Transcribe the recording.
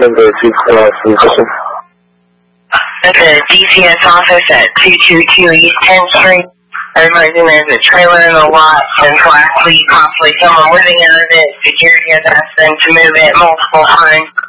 the position. At the DCS office at 222 East 10th Street. Advising there's a trailer in the lot since last week, possibly someone living out of it. Security has asked them to move it multiple times.